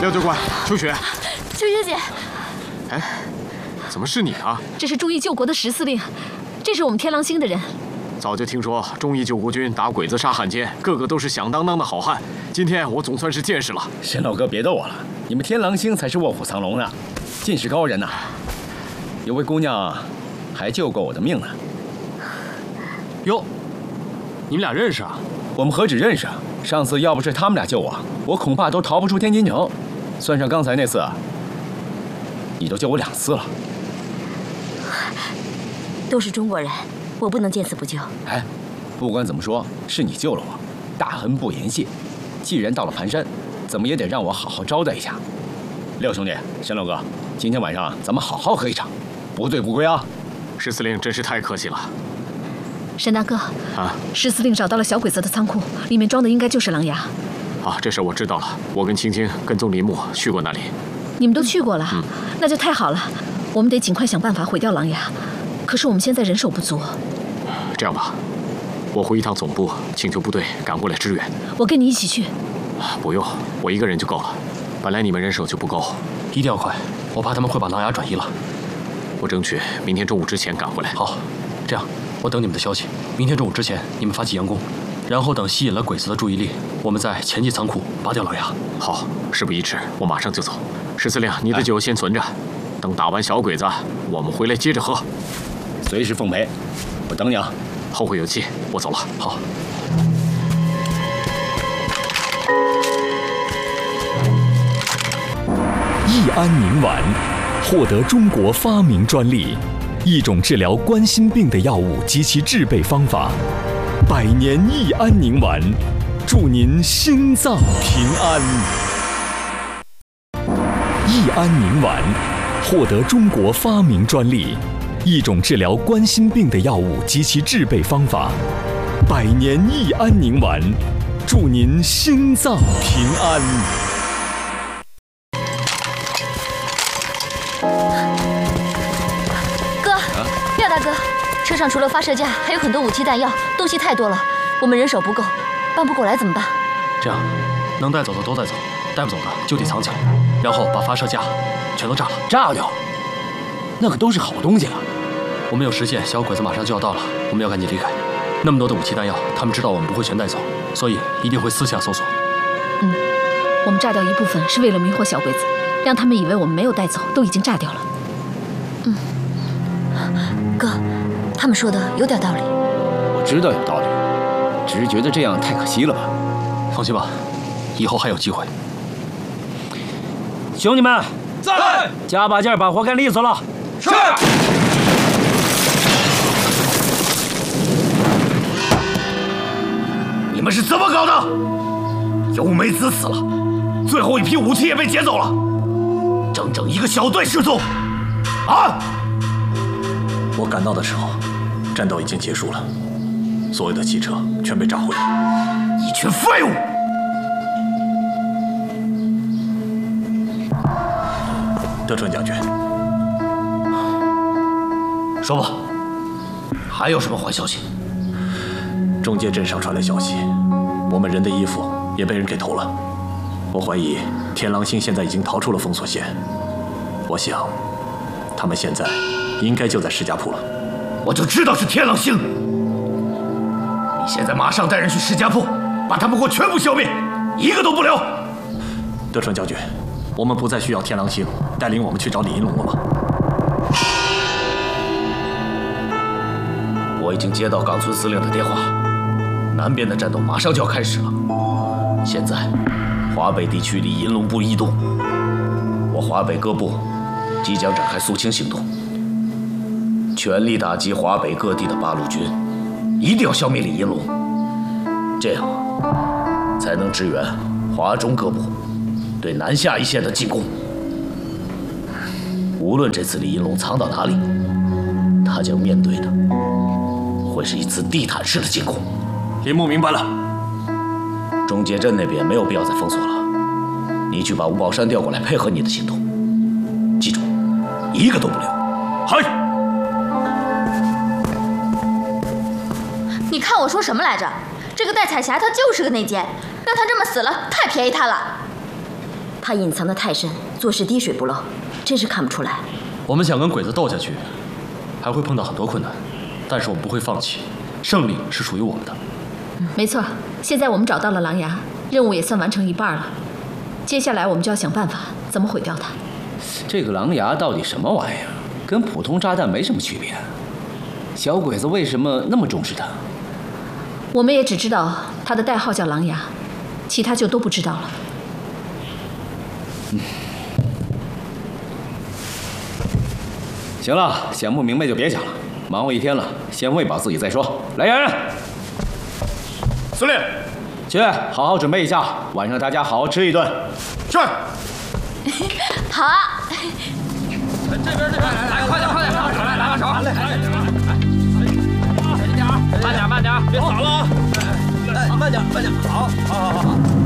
廖教官，秋雪， 秋雪姐， 哎，怎么是你啊？ 这是忠义救国的10司令，这是我们天狼星的人。 早就听说忠义救国军打鬼子杀汉奸，个个都是响当当的好汉。今天我总算是见识了。 沈老哥，别逗我了，你们天狼星才是卧虎藏龙呢，尽是高人呐。有位姑娘还救过我的命呢。 哟，你们俩认识啊？ 我们何止认识啊！上次要不是他们俩救我，我恐怕都逃不出天津城。算上刚才那次，你都救我2次了。 都是中国人，我不能见死不救。 哎，不管怎么说，是你救了我，大恩不言谢。既然到了盘山，怎么也得让我好好招待一下。廖兄弟，沈老哥，今天晚上咱们好好喝一场，不醉不归啊 ！10司令真是太客气了。 沈大哥， 啊 ，10司令找到了小鬼子的仓库，里面装的应该就是狼牙。 啊，这事我知道了。我跟青青跟踪林木去过那里。 你们都去过了？那就太好了。我们得尽快想办法毁掉狼牙。可是我们现在人手不足。 这样吧，我回一趟总部，请求部队赶过来支援。 我跟你一起去。 不用，我一个人就够了。本来你们人手就不够， 一定要快，我怕他们会把狼牙转移了。 我争取明天中午之前赶回来。 好，这样我等你们的消息。明天中午之前，你们发起佯攻，然后等吸引了鬼子的注意力，我们再前进仓库拔掉狼牙。 好，事不宜迟，我马上就走。10司令，你的酒先存着，等打完小鬼子，我们回来接着喝。 随时奉陪，我等你啊！ 后会有期，我走了。 好。 益安宁丸获得中国发明专利，一种治疗冠心病的药物及其制备方法。100年益安宁丸，祝您心脏平安。益安宁丸获得中国发明专利。一种治疗冠心病的药物及其制备方法，100年益安宁丸，祝您心脏平安。 哥，廖大哥，车上除了发射架，还有很多武器弹药，东西太多了，我们人手不够，搬不过来怎么办？ 这样，能带走的都带走，带不走的就得藏起来，然后把发射架全都炸了。 炸掉？那可都是好东西啊！ 我们有时限，小鬼子马上就要到了，我们要赶紧离开。那么多的武器弹药，他们知道我们不会全带走，所以一定会私下搜索。 我们炸掉一部分是为了迷惑小鬼子，让他们以为我们没有带走，都已经炸掉了。哥，他们说的有点道理。 我知道有道理，只是觉得这样太可惜了吧。 放心吧，以后还有机会。 兄弟们， 在！ 加把劲儿把活干利索了。 是。 你们是怎么搞的？尤梅子死了，最后一批武器也被劫走了，整整一个小队失踪。啊！ 我赶到的时候，战斗已经结束了，所有的汽车全被炸毁了。 一群废物！ 德川将军， 说吧，还有什么坏消息？ 中街镇上传来消息，我们人的衣服也被人给偷了。我怀疑天狼星现在已经逃出了封锁线，我想他们现在应该就在石家铺了。 我就知道是天狼星！你现在马上带人去石家铺，把他们给我全部消灭，一个都不留！ 德川将军，我们不再需要天狼星带领我们去找李银龙了吗？ 我已经接到冈村司令的电话，南边的战斗马上就要开始了。现在，华北地区离银龙部异动，我华北各部即将展开肃清行动，全力打击华北各地的八路军，一定要消灭李银龙，这样才能支援华中各部对南下一线的进攻。无论这次李银龙藏到哪里，他将面对的会是一次地毯式的进攻。 林木明白了。 中街镇那边没有必要再封锁了，你去把吴宝山调过来配合你的行动，记住，一个都不留。 嗨！ 你看我说什么来着？这个戴彩霞她就是个内奸，让她这么死了，太便宜她了。 他隐藏得太深，做事滴水不漏，真是看不出来。 我们想跟鬼子斗下去，还会碰到很多困难，但是我们不会放弃，胜利是属于我们的。 没错，现在我们找到了狼牙，任务也算完成一半了。接下来我们就要想办法怎么毁掉它。 这个狼牙到底什么玩意儿？跟普通炸弹没什么区别。小鬼子为什么那么重视它？ 我们也只知道它的代号叫狼牙，其他就都不知道了。 行了，想不明白就别想了，忙活一天了，先喂饱自己再说。来人！ 司令， 去好好准备一下，晚上大家好好吃一顿。 是。 好啊！ 这边，来，快点，来把手，慢点，别扫了啊！慢点，好。